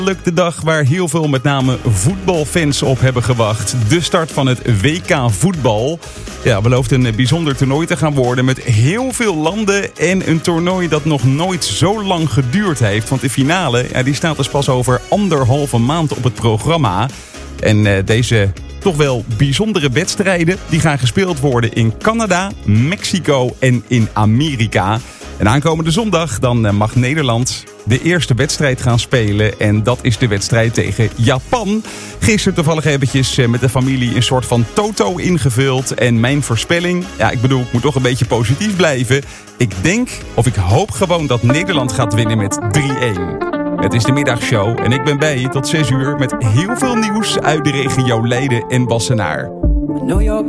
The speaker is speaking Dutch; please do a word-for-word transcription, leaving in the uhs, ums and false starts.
De dag waar heel veel met name voetbalfans op hebben gewacht. De start van het W K voetbal. Ja, belooft een bijzonder toernooi te gaan worden met heel veel landen en een toernooi dat nog nooit zo lang geduurd heeft. Want de finale, ja, die staat dus pas over anderhalve maand op het programma. En uh, deze toch wel bijzondere wedstrijden die gaan gespeeld worden in Canada, Mexico en in Amerika. En aankomende zondag dan mag Nederland de eerste wedstrijd gaan spelen. En dat is de wedstrijd tegen Japan. Gisteren toevallig eventjes met de familie een soort van toto ingevuld. En mijn voorspelling, ja ik bedoel, ik moet toch een beetje positief blijven. Ik denk, of ik hoop gewoon dat Nederland gaat winnen met drie-een. Het is de middagshow en ik ben bij je tot zes uur met heel veel nieuws uit de regio Leiden en Wassenaar. I know you're